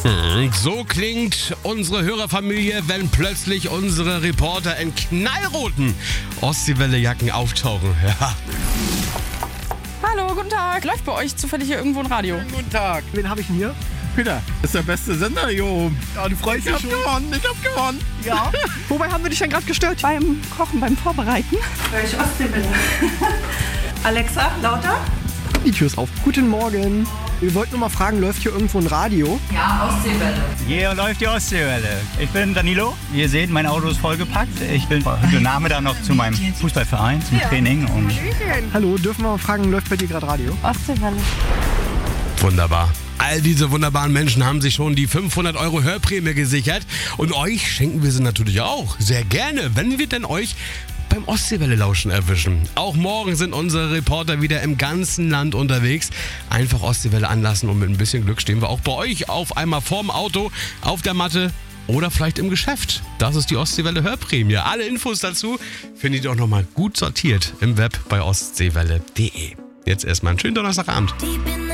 So klingt unsere Hörerfamilie, wenn plötzlich unsere Reporter in knallroten Ostseewelle-Jacken auftauchen. Ja. Hallo, guten Tag. Läuft bei euch zufällig hier irgendwo ein Radio? Guten Tag. Wen habe ich denn hier? Peter, das ist der beste Sender hier oben. Ja, du freust dich schon. Ich hab gewonnen. Ja. Wobei haben wir dich denn gerade gestört? Beim Kochen, beim Vorbereiten? Welch Ostseewelle. Alexa, lauter? Die Tür ist auf. Guten Morgen. Wir wollten nur mal fragen, läuft hier irgendwo ein Radio? Ja, Ostseewelle. Hier läuft die Ostseewelle. Ich bin Danilo. Wie ihr seht, mein Auto ist vollgepackt. Ich bin heute Nachmittag noch zu meinem Fußballverein, zum Training. Und Hallo, dürfen wir mal fragen, läuft bei dir gerade Radio? Ostseewelle. Wunderbar. All diese wunderbaren Menschen haben sich schon die 500 € Hörprämie gesichert. Und euch schenken wir sie natürlich auch. Sehr gerne, wenn wir denn euch beim Ostseewelle-Lauschen erwischen. Auch morgen sind unsere Reporter wieder im ganzen Land unterwegs. Einfach Ostseewelle anlassen und mit ein bisschen Glück stehen wir auch bei euch auf einmal vorm Auto, auf der Matte oder vielleicht im Geschäft. Das ist die Ostseewelle Hörprämie. Alle Infos dazu findet ihr auch nochmal gut sortiert im Web bei ostseewelle.de. Jetzt erstmal einen schönen Donnerstagabend.